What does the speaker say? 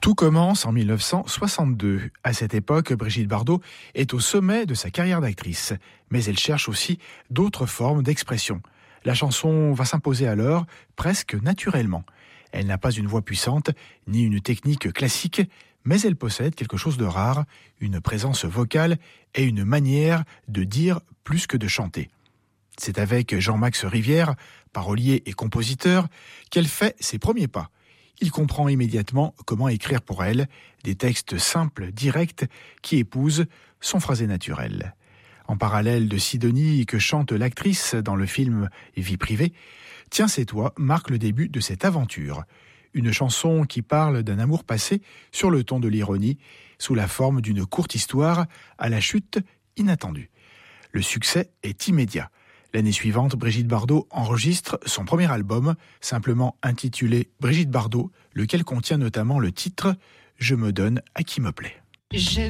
Tout commence en 1962. À cette époque, Brigitte Bardot est au sommet de sa carrière d'actrice, mais elle cherche aussi d'autres formes d'expression. La chanson va s'imposer alors presque naturellement. Elle n'a pas une voix puissante, ni une technique classique, mais elle possède quelque chose de rare, une présence vocale et une manière de dire plus que de chanter. C'est avec Jean-Max Rivière, parolier et compositeur, qu'elle fait ses premiers pas. Il comprend immédiatement comment écrire pour elle des textes simples, directs, qui épousent son phrasé naturel. En parallèle de Sidonie que chante l'actrice dans le film Vie privée, Tiens c'est toi marque le début de cette aventure. Une chanson qui parle d'un amour passé sur le ton de l'ironie, sous la forme d'une courte histoire à la chute inattendue. Le succès est immédiat. L'année suivante, Brigitte Bardot enregistre son premier album, simplement intitulé Brigitte Bardot, lequel contient notamment le titre « Je me donne à qui me plaît ».